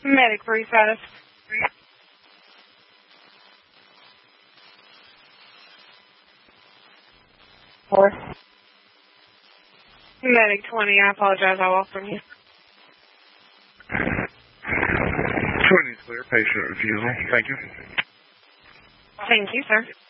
Medic 3 status. Four. Medic 20, I apologize, I walked from you. 20 clear, patient refusal. Thank you. Thank you, sir.